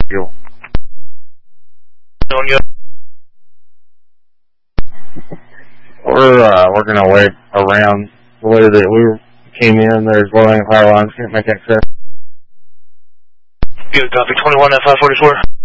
fuel. We're working our way around the way that we came in. There's low-hanging power lines, can't make access. Good, copy. 21 at 544.